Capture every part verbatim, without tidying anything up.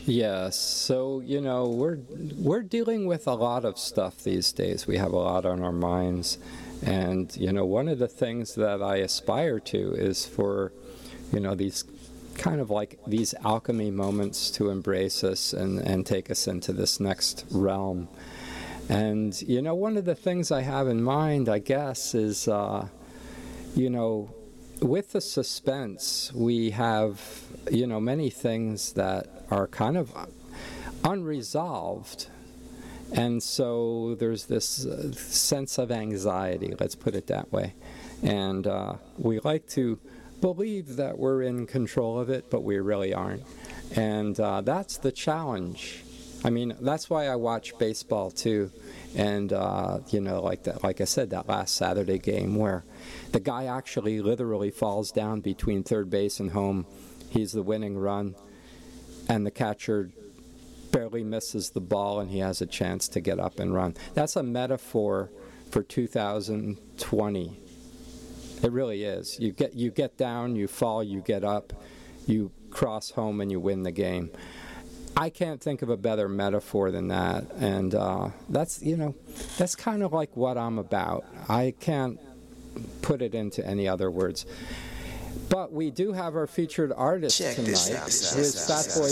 Yes, so you know we're we're dealing with a lot of stuff these days. We have a lot on our minds, and you know one of the things that I aspire to is for you know these kind of like these alchemy moments to embrace us and and take us into this next realm. And you know one of the things I have in mind, I guess, is uh, you know with the suspense we have you know many things that are kind of unresolved, and so there's this uh, sense of anxiety, let's put it that way, and uh, we like to believe that we're in control of it, but we really aren't, and uh, that's the challenge. I mean, that's why I watch baseball too, and uh, you know, like that, like I said, that last Saturday game where the guy actually literally falls down between third base and home. He's the winning run, and the catcher barely misses the ball, and he has a chance to get up and run. That's a metaphor for two thousand twenty. It really is. You get you get down, you fall, you get up, you cross home, and you win the game. I can't think of a better metaphor than that, and uh, that's you know that's kind of like what I'm about. I can't put it into any other words. But we do have our featured artist Check tonight, this out. who is Fatboy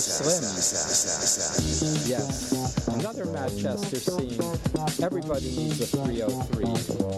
Slim. Yes, another Manchester scene. Everybody needs a three oh three.